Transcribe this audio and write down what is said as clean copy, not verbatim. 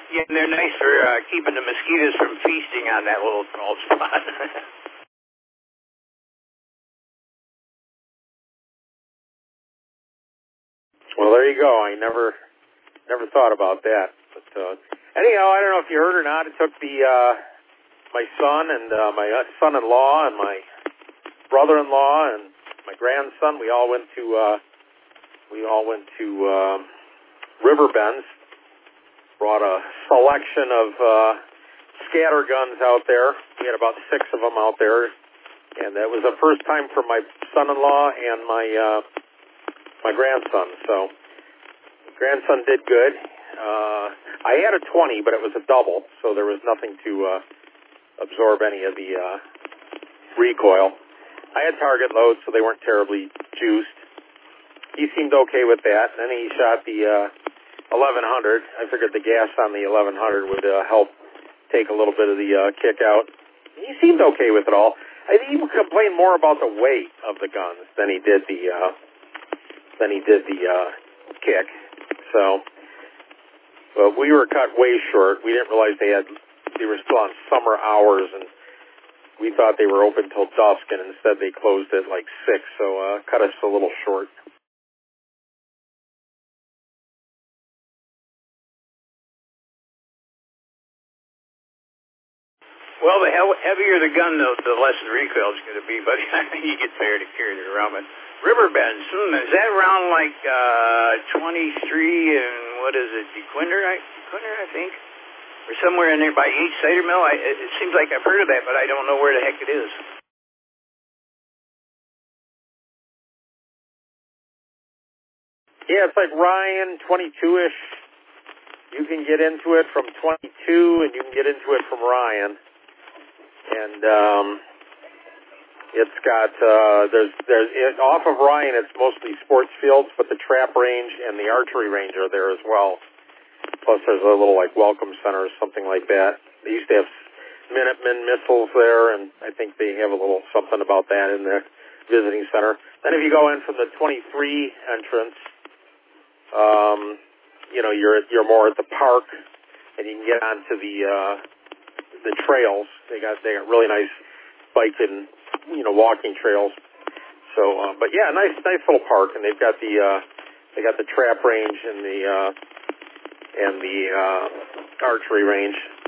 Yeah, and they're nice for keeping the mosquitoes from feasting on that little bald spot. Well, there you go. I never thought about that. But anyhow, I don't know if you heard or not. It took my son and my son-in-law and my brother-in-law and my grandson. We all went to Riverbends. Brought a selection of scatter guns out there. We had about 6 of them out there, and that was the first time for my son-in-law and my grandson. So grandson did good. I had a 20, but it was a double, so there was nothing to absorb any of the recoil. I had target loads, so they weren't terribly juiced. He seemed okay with that. And then he shot the 1100. I figured the gas on the 1100 would help take a little bit of the kick out. He seemed okay with it all. I think he complained more about the weight of the guns than he did the kick. So, but we were cut way short. We didn't realize they were still on summer hours, and we thought they were open till dusk, and instead they closed at like 6. So cut us a little short. Well, the heavier the gun, the less the recoil is going to be, but you get tired of carrying it around. But Riverbends, is that around like 23 and what is it, DeQuinder, I think? Or somewhere in there by H. Cider Mill? It seems like I've heard of that, but I don't know where the heck it is. Yeah, it's like Ryan, 22-ish. You can get into it from 22, and you can get into it from Ryan. And it's got there's off of Ryan. It's mostly sports fields, but the trap range and the archery range are there as well. Plus, there's a little like welcome center or something like that. They used to have Minuteman missiles there, and I think they have a little something about that in the visiting center. Then, if you go in from the 23 entrance, you're more at the park, and you can get onto the trails. They got really nice bike and walking trails. So, but yeah, nice little park, and they've got the trap range and the archery range.